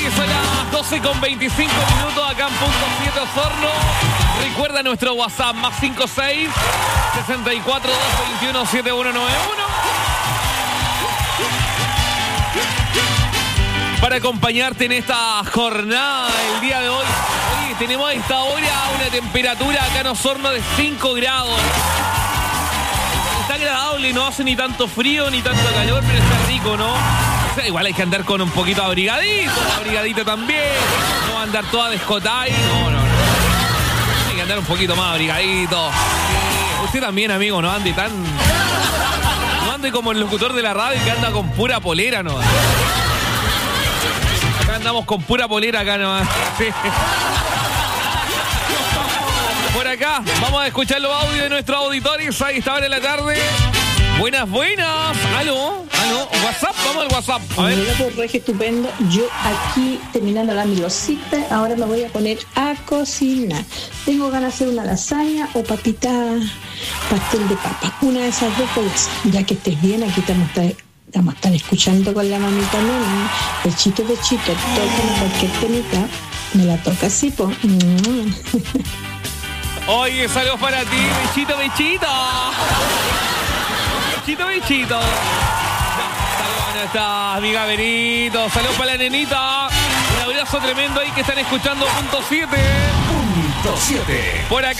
Son las 12:25 acá en Punto 7 Osorno. Recuerda nuestro WhatsApp, más 56 64 221 7191. Para acompañarte en esta jornada el día de hoy. Oye, tenemos a esta hora una temperatura acá en Osorno de 5 grados. Está agradable, no hace ni tanto frío ni tanto calor, pero está rico, ¿no? O sea, igual hay que andar con un poquito abrigadito también. No va a andar toda descotada y no. Hay que andar un poquito más abrigadito. Usted también, amigo, no ande como el locutor de la radio que anda con pura polera, ¿no? Acá andamos con pura polera acá nomás. Sí. Por acá, vamos a escuchar los audios de nuestros auditores a esta hora de la tarde. Buenas. ¿Aló? WhatsApp, vamos al WhatsApp. A ver. Hola, pues, Regio, estupendo. Yo aquí terminando la milosita, ahora me voy a poner a cocinar. Tengo ganas de hacer una lasaña o pastel de papa. Una de esas dos, pues, ya que estés bien, aquí estamos a estar escuchando con la mamita Noni. Bechito, tócame cualquier temita. Me la toca así, pues. Oye, saludos para ti, bechito. Bechito. Saludos a nuestra amiga Benito. Saludos para la nenita. Un abrazo tremendo ahí que están escuchando Punto 7. Punto 7. Por acá.